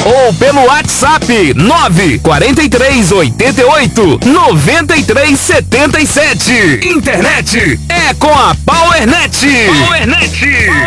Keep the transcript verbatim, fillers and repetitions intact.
ou pelo WhatsApp nove quatro três oito oito nove três sete sete. Internet é com a Powernet. Powernet.